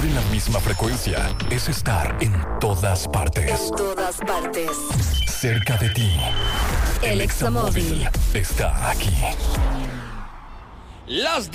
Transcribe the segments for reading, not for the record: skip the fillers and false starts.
en la misma frecuencia es estar en todas partes. En todas partes. Cerca de ti. El Examóvil está aquí. Las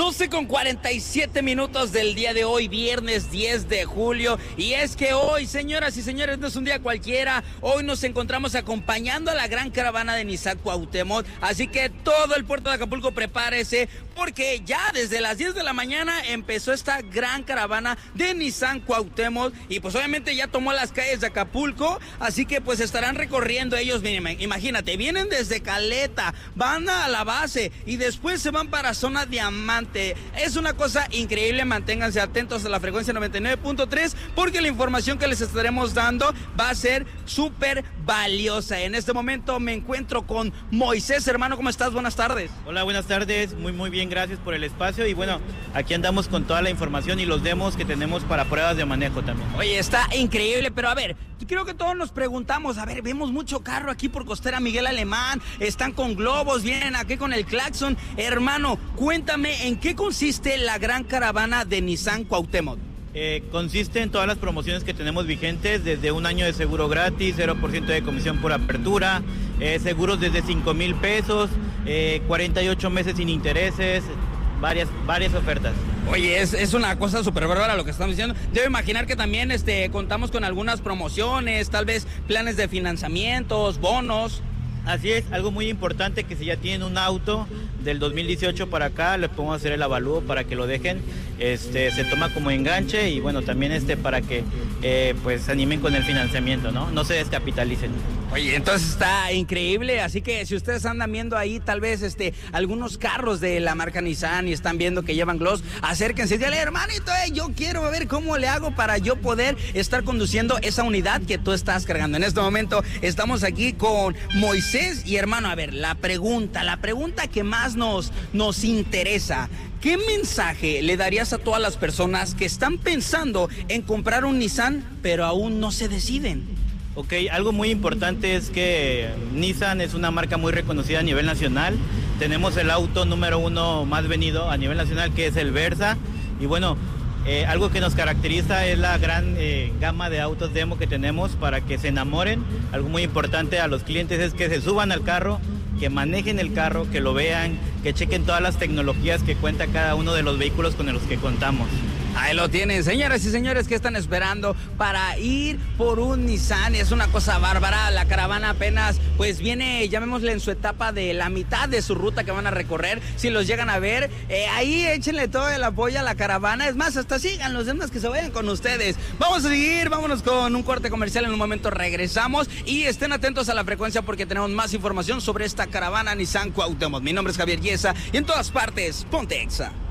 12:47 del día de hoy, viernes 10 de julio. Y es que hoy, señoras y señores, no es un día cualquiera. Hoy nos encontramos acompañando a la gran caravana de Nissan Cuauhtémoc. Así que todo el puerto de Acapulco prepárese, porque ya desde las 10 de la mañana empezó esta gran caravana de Nissan Cuauhtémoc. Y pues obviamente ya tomó las calles de Acapulco. Así que pues estarán recorriendo ellos. Imagínate, vienen desde Caleta, van a la base y después se van para zona Diamante. Es una cosa increíble. Manténganse atentos a la frecuencia 99.3, porque la información que les estaremos dando va a ser súper valiosa. En este momento me encuentro con Moisés. Hermano, ¿cómo estás? Buenas tardes. Hola, buenas tardes. Muy bien, gracias por el espacio. Y bueno, aquí andamos con toda la información y los demos que tenemos para pruebas de manejo también. Oye, está increíble, pero a ver, creo que todos nos preguntamos, a ver, vemos mucho carro aquí por Costera Miguel Alemán, están con globos, vienen aquí con el claxon. Hermano, cuéntame, ¿en qué consiste la gran caravana de Nissan Cuauhtémoc? Consiste en todas las promociones que tenemos vigentes, desde un año de seguro gratis, 0% de comisión por apertura, seguros desde 5,000 pesos, 48 meses sin intereses, varias ofertas. Oye, es una cosa súper bárbara lo que estamos diciendo. Debo imaginar que también contamos con algunas promociones, tal vez planes de financiamientos, bonos. Así es, algo muy importante, que si ya tienen un auto del 2018 para acá, le podemos hacer el avalúo para que lo dejen, se toma como enganche, y bueno, también para que pues se animen con el financiamiento, no se descapitalicen. Oye, entonces está increíble, así que si ustedes andan viendo ahí tal vez algunos carros de la marca Nissan y están viendo que llevan gloss, acérquense y díganle, hermanito, yo quiero ver cómo le hago para yo poder estar conduciendo esa unidad que tú estás cargando. En este momento estamos aquí con Moisés y, hermano, a ver, la pregunta que más nos interesa: ¿qué mensaje le darías a todas las personas que están pensando en comprar un Nissan pero aún no se deciden? Ok, algo muy importante es que Nissan es una marca muy reconocida a nivel nacional. Tenemos el auto número 1 más vendido a nivel nacional, que es el Versa. Y bueno, algo que nos caracteriza es la gran gama de autos demo que tenemos para que se enamoren. Algo muy importante a los clientes es que se suban al carro, que manejen el carro, que lo vean, que chequen todas las tecnologías que cuenta cada uno de los vehículos con los que contamos. Ahí lo tienen, señoras y señores, que están esperando para ir por un Nissan. Es una cosa bárbara. La caravana apenas pues viene, llamémosle, en su etapa de la mitad de su ruta que van a recorrer. Si los llegan a ver, ahí échenle todo el apoyo a la caravana. Es más, hasta sigan los demás que se vayan con ustedes. Vamos a seguir, vámonos con un corte comercial. En un momento regresamos y estén atentos a la frecuencia, porque tenemos más información sobre esta caravana Nissan Cuauhtémoc. Mi nombre es Javier Yesa y en todas partes, ponte Exa.